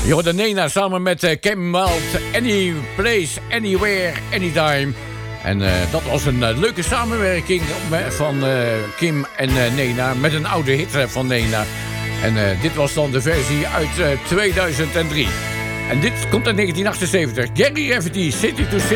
Je hoorde Nena samen met Kim Wild. Any place, anywhere, anytime. En dat was een leuke samenwerking van Kim en Nena. Met een oude hit van Nena. En dit was dan de versie uit 2003. En dit komt uit 1978. Gary Rafferty, City to City.